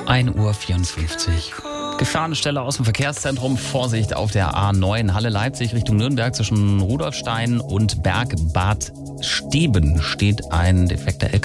1:54 Uhr. Gefahrenstelle aus dem Verkehrszentrum. Vorsicht auf der A9 Halle Leipzig Richtung Nürnberg zwischen Rudolfstein und Bergbad Steben steht ein defekter LKW.